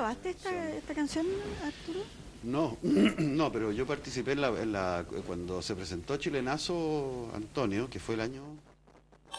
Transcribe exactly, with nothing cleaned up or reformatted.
grabaste esta, esta canción, Arturo? No, no, pero yo participé en la, en la- cuando se presentó Chilenazo Antonio, que fue el año